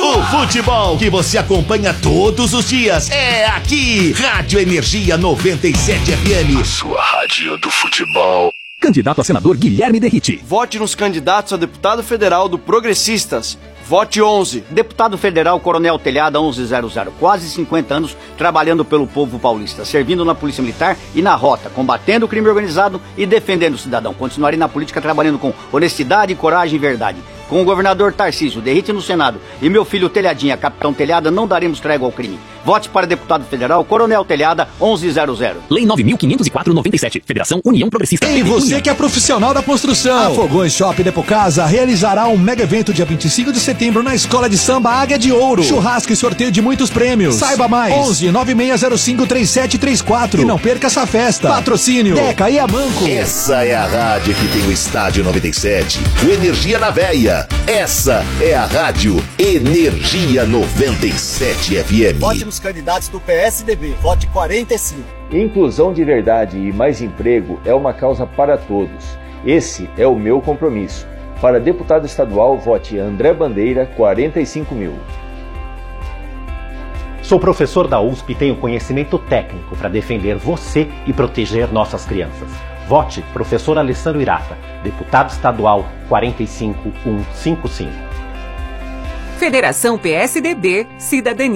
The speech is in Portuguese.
O futebol que você acompanha todos os dias é aqui. Rádio Energia 97 FM. A sua rádio do futebol. Candidato a senador Guilherme Derrite. Vote nos candidatos a deputado federal do Progressistas. Vote 11. Deputado Federal Coronel Telhada 1100, quase 50 anos trabalhando pelo povo paulista, servindo na Polícia Militar e na Rota, combatendo o crime organizado e defendendo o cidadão. Continuarei na política trabalhando com honestidade, coragem e verdade. Com o governador Tarcísio, Derrite no Senado, e meu filho Telhadinha, capitão Telhada, não daremos trégua ao crime. Vote para deputado federal Coronel Telhada 1100. Lei 9.504/97. Federação União Progressista. E você que é profissional da construção. A Fogões Shop Depo Casa realizará um mega evento dia 25 de setembro na Escola de Samba Águia de Ouro. Churrasco e sorteio de muitos prêmios. Saiba mais. 11-9605-3734. E não perca essa festa. Patrocínio Deca e Amanco. Essa é a rádio que tem o Estádio 97. O Energia na Veia. Essa é a rádio Energia 97 FM. Vote nos candidatos do PSDB. Vote 45. Inclusão de verdade e mais emprego é uma causa para todos. Esse é o meu compromisso. Para deputado estadual, vote André Bandeira, 45.000. Sou professor da USP e tenho conhecimento técnico para defender você e proteger nossas crianças. Vote professor Alessandro Irata, deputado estadual 45155. Federação PSDB, Cidadania.